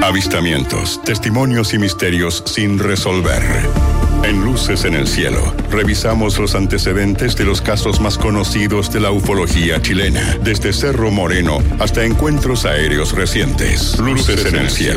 Avistamientos, testimonios y misterios sin resolver. En Luces en el Cielo, revisamos los antecedentes de los casos más conocidos de la ufología chilena, desde Cerro Moreno hasta encuentros aéreos recientes. Luces en el Cielo.